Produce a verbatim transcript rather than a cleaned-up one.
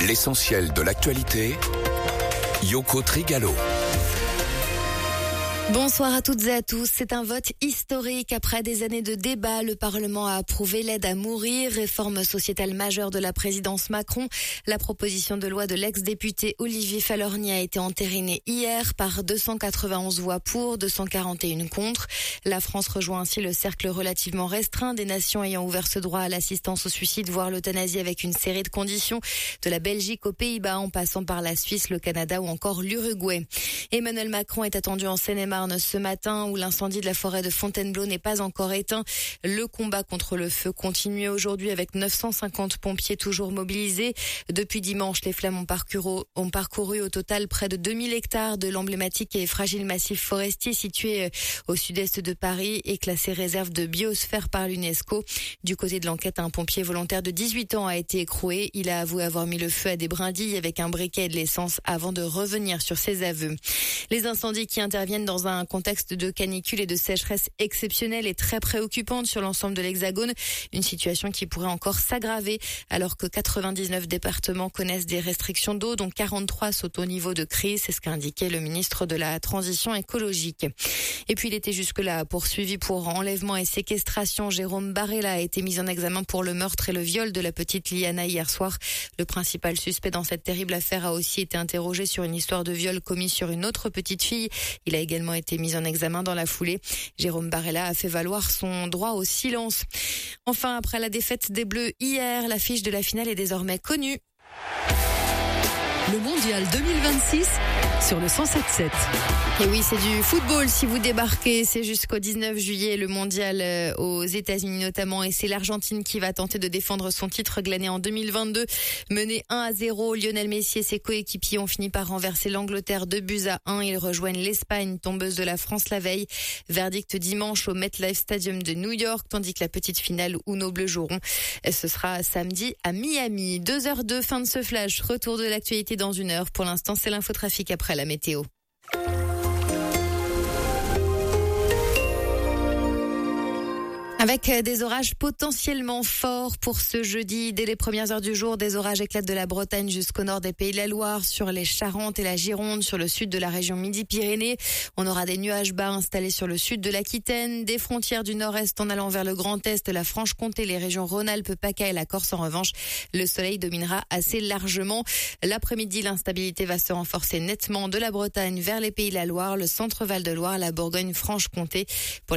L'essentiel de l'actualité, Yoko Trigalo. Bonsoir à toutes et à tous. C'est un vote historique. Après des années de débats, le Parlement a approuvé l'aide à mourir, réforme sociétale majeure de la présidence Macron. La proposition de loi de l'ex-député Olivier Falorni a été entérinée hier par deux cent quatre-vingt-onze voix pour, deux cent quarante et un contre. La France rejoint ainsi le cercle relativement restreint des nations ayant ouvert ce droit à l'assistance au suicide, voire l'euthanasie avec une série de conditions, de la Belgique aux Pays-Bas en passant par la Suisse, le Canada ou encore l'Uruguay. Emmanuel Macron est attendu en Seine-et-Marne ce matin où l'incendie de la forêt de Fontainebleau n'est pas encore éteint. Le combat contre le feu continue aujourd'hui avec neuf cent cinquante pompiers toujours mobilisés. Depuis dimanche, les flammes ont parcouru, ont parcouru au total près de deux mille hectares de l'emblématique et fragile massif forestier situé au sud-est de Paris et classé réserve de biosphère par l'UNESCO. Du côté de l'enquête, un pompier volontaire de dix-huit ans a été écroué. Il a avoué avoir mis le feu à des brindilles avec un briquet et de l'essence avant de revenir sur ses aveux. Les incendies qui interviennent dans un contexte de canicule et de sécheresse exceptionnelle est très préoccupante sur l'ensemble de l'Hexagone. Une situation qui pourrait encore s'aggraver alors que quatre-vingt-dix-neuf départements connaissent des restrictions d'eau, dont quarante-trois sont au niveau de crise. C'est ce qu'a indiqué le ministre de la Transition écologique. Et puis il était jusque-là poursuivi pour enlèvement et séquestration. Jérôme Barella a été mis en examen pour le meurtre et le viol de la petite Liana hier soir. Le principal suspect dans cette terrible affaire a aussi été interrogé sur une histoire de viol commis sur une autre petite fille. Il a également été mis en examen dans la foulée. Jérôme Barella a fait valoir son droit au silence. Enfin, après la défaite des Bleus hier, l'affiche de la finale est désormais connue. Le mondial deux mille vingt-six sur le cent sept sept. Et oui, c'est du football si vous débarquez. C'est jusqu'au dix-neuf juillet le mondial aux États-Unis notamment. Et c'est l'Argentine qui va tenter de défendre son titre glané en deux mille vingt-deux. Mené un à zéro, Lionel Messi et ses coéquipiers ont fini par renverser l'Angleterre deux buts à un. Ils rejoignent l'Espagne, tombeuse de la France la veille. Verdict dimanche au MetLife Stadium de New York, tandis que la petite finale où nos Bleus joueront, ce sera samedi à Miami. deux heures deux, fin de ce flash. Retour de l'actualité dans une heure. Pour l'instant, c'est l'infotrafic après la météo. Avec des orages potentiellement forts pour ce jeudi. Dès les premières heures du jour, des orages éclatent de la Bretagne jusqu'au nord des Pays de la Loire, sur les Charentes et la Gironde, sur le sud de la région Midi-Pyrénées. On aura des nuages bas installés sur le sud de l'Aquitaine, des frontières du nord-est en allant vers le Grand Est, la Franche-Comté, les régions Rhône-Alpes, PACA et la Corse. En revanche, le soleil dominera assez largement. L'après-midi, l'instabilité va se renforcer nettement de la Bretagne vers les Pays de la Loire, le centre Val de Loire, la Bourgogne-Franche-Comté. Pour